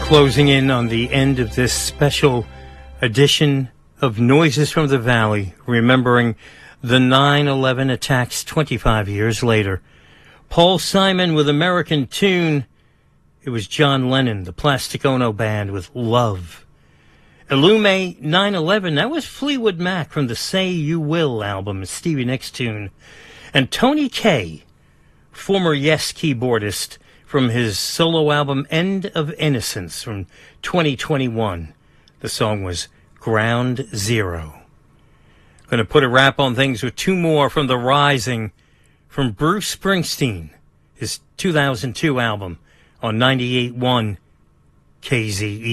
Closing in on the end of this special edition of Noises from the Valley, remembering the 9/11 attacks 25 years later. Paul Simon with American Tune. It was John Lennon, the Plastic Ono Band with Love. Illume 9/11, that was Fleetwood Mac from the Say You Will album, Stevie Nicks tune. And Tony Kaye, former Yes keyboardist, from his solo album End of Innocence from 2021. The song was Ground Zero. Going to put a wrap on things with two more from The Rising from Bruce Springsteen, his 2002 album on 98.1 KZE.